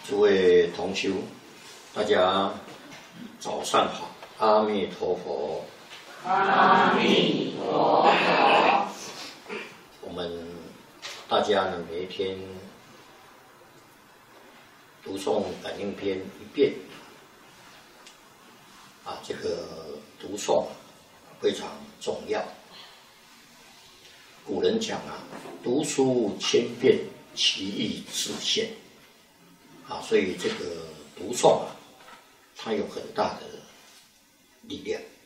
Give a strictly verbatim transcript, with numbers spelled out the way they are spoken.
诸位同修，大家早上好，阿弥陀佛。 阿弥陀佛。 我们大家呢，每一天读诵感应篇一遍，啊，这个读诵非常重要。古人讲啊，读书千遍，其义自现。啊，所以这个读诵啊，它有很大的力量。